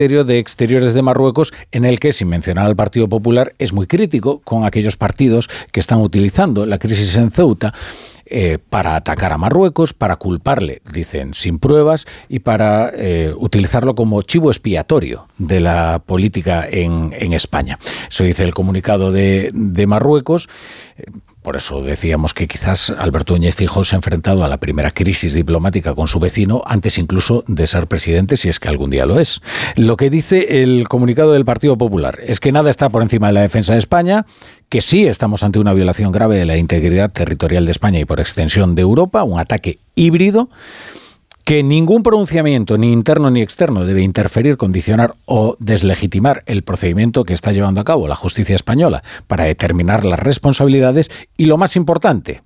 de Exteriores de Marruecos, en el que, sin mencionar al Partido Popular, es muy crítico con aquellos partidos que están utilizando la crisis en Ceuta para atacar a Marruecos, para culparle, dicen, sin pruebas, y para utilizarlo como chivo expiatorio de la política en España. Eso dice el comunicado de Marruecos. Por eso decíamos que quizás Alberto Núñez Feijóo se ha enfrentado a la primera crisis diplomática con su vecino antes incluso de ser presidente, si es que algún día lo es. Lo que dice el comunicado del Partido Popular es que nada está por encima de la defensa de España, que sí estamos ante una violación grave de la integridad territorial de España y por extensión de Europa, un ataque híbrido, que ningún pronunciamiento, ni interno ni externo, debe interferir, condicionar o deslegitimar el procedimiento que está llevando a cabo la justicia española para determinar las responsabilidades y, lo más importante,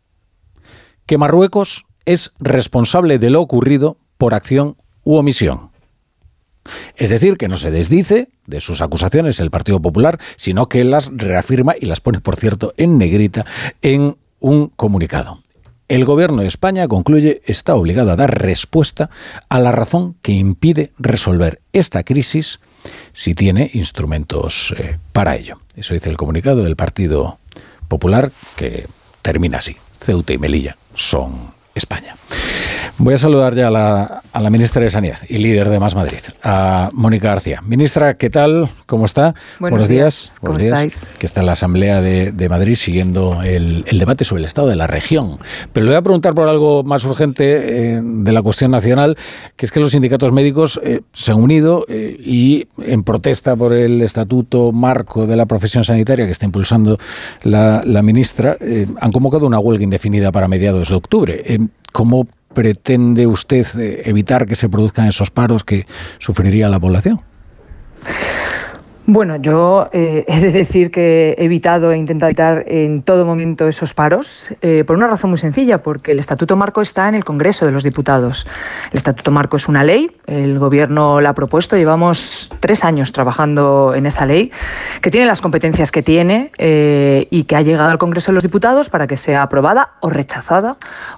que Marruecos es responsable de lo ocurrido por acción u omisión. Es decir, que no se desdice de sus acusaciones el Partido Popular, sino que las reafirma y las pone, por cierto, en negrita en un comunicado. El Gobierno de España, concluye, está obligado a dar respuesta a la razón que impide resolver esta crisis si tiene instrumentos para ello. Eso dice el comunicado del Partido Popular, que termina así: Ceuta y Melilla son España. Voy a saludar ya a la ministra de Sanidad y líder de Más Madrid, a Mónica García. Ministra, ¿qué tal? ¿Cómo está? Buenos días. ¿Cómo estáis? Que está en la Asamblea de Madrid siguiendo el debate sobre el estado de la región. Pero le voy a preguntar por algo más urgente de la cuestión nacional, que es que los sindicatos médicos se han unido y, en protesta por el estatuto marco de la profesión sanitaria que está impulsando la ministra, han convocado una huelga indefinida para mediados de octubre. ¿Cómo pretende usted evitar que se produzcan esos paros que sufriría la población? Bueno, yo he de decir que he intentado evitar en todo momento esos paros, por una razón muy sencilla, porque el Estatuto Marco está en el Congreso de los Diputados. El Estatuto Marco es una ley, el Gobierno la ha propuesto, llevamos 3 años trabajando en esa ley, que tiene las competencias que tiene y que ha llegado al Congreso de los Diputados para que sea aprobada o rechazada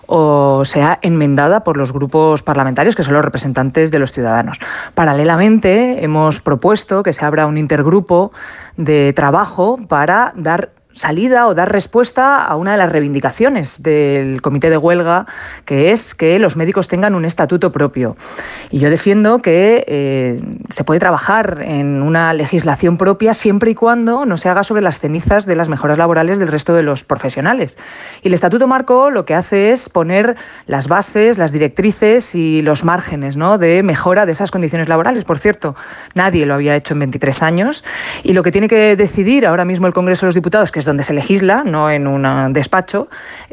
o sea enmendada por los grupos parlamentarios, que son los representantes de los ciudadanos. Paralelamente, hemos propuesto que se abra un intergrupo de trabajo para dar salida o dar respuesta a una de las reivindicaciones del comité de huelga, que es que los médicos tengan un estatuto propio. Y yo defiendo que se puede trabajar en una legislación propia siempre y cuando no se haga sobre las cenizas de las mejoras laborales del resto de los profesionales. Y el Estatuto Marco lo que hace es poner las bases, las directrices y los márgenes, ¿no?, de mejora de esas condiciones laborales. Por cierto, nadie lo había hecho en 23 años y lo que tiene que decidir ahora mismo el Congreso de los Diputados, que es donde se legisla, no en un despacho,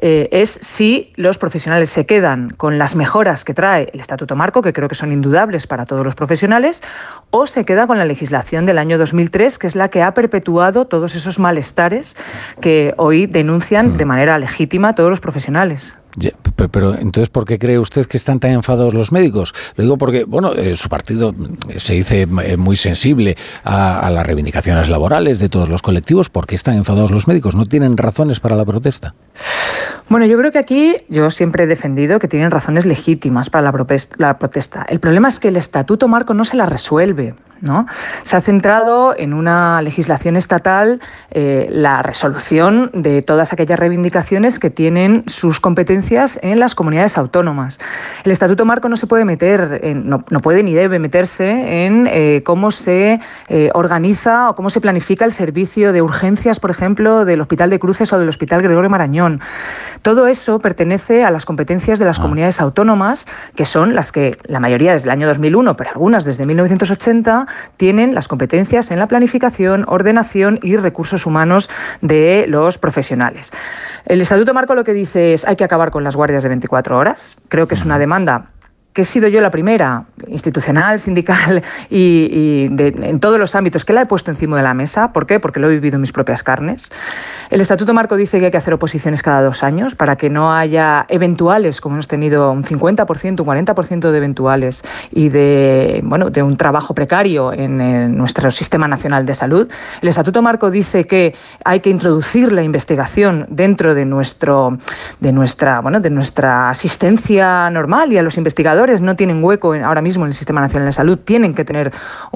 es si los profesionales se quedan con las mejoras que trae el Estatuto Marco, que creo que son indudables para todos los profesionales, o se queda con la legislación del año 2003, que es la que ha perpetuado todos esos malestares que hoy denuncian de manera legítima todos los profesionales. Ya, pero entonces, ¿por qué cree usted que están tan enfadados los médicos? Lo digo porque, bueno, su partido se dice muy sensible a las reivindicaciones laborales de todos los colectivos. ¿Por qué están enfadados los médicos? ¿No tienen razones para la protesta? Bueno, yo creo que aquí yo siempre he defendido que tienen razones legítimas para la protesta. El problema es que el Estatuto Marco no se la resuelve, ¿no? Se ha centrado en una legislación estatal la resolución de todas aquellas reivindicaciones que tienen sus competencias en las comunidades autónomas. El Estatuto Marco no se puede meter, no puede ni debe meterse en cómo se organiza o cómo se planifica el servicio de urgencias, por ejemplo, del Hospital de Cruces o del Hospital Gregorio Marañón. Todo eso pertenece a las competencias de las comunidades autónomas, que son las que, la mayoría desde el año 2001, pero algunas desde 1980, tienen las competencias en la planificación, ordenación y recursos humanos de los profesionales. El Estatuto Marco lo que dice es: hay que acabar con las guardias de 24 horas. Creo que es una demanda que he sido yo la primera, institucional, sindical en todos los ámbitos, que la he puesto encima de la mesa. ¿Por qué? Porque lo he vivido en mis propias carnes. El Estatuto Marco dice que hay que hacer oposiciones cada 2 años para que no haya eventuales, como hemos tenido un 50%, un 40% de eventuales y de un trabajo precario en nuestro Sistema Nacional de Salud. El Estatuto Marco dice que hay que introducir la investigación dentro de nuestra asistencia normal, y a los investigadores no tienen hueco ahora mismo en el Sistema Nacional de Salud, tienen que tener